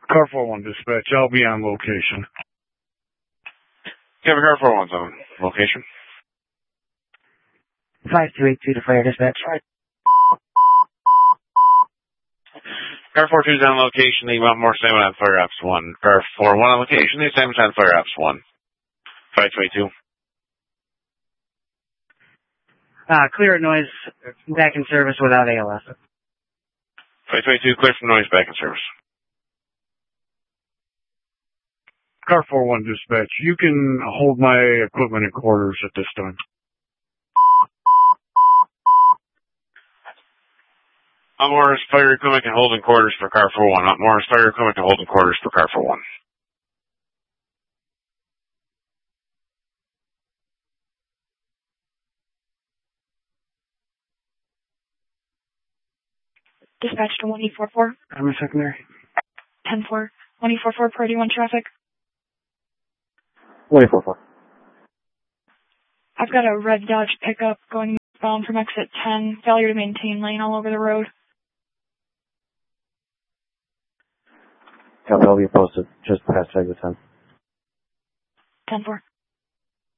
Car 41 dispatch, I'll be on location. Kevin, Car 41's on location. 5282 to fire dispatch. Car 42's on location. They want more salmon on Fire Ops 1. Car 41 on location. They salmon on Fire Ops 1. 5282. Clear of noise, back in service without ALS. 5282, clear from noise, back in service. Car 41 dispatch, you can hold my equipment in quarters at this time. Morris fire equipment can hold in quarters for Car 41. Morris fire equipment can hold in quarters for Car 41. Dispatch to 1844. I'm a secondary. 10-4. 1844, priority 1 traffic. 1844. I've got a red Dodge pickup going bound from exit 10. Failure to maintain lane all over the road. Copy, I'll be posted just past exit 10. 10-4.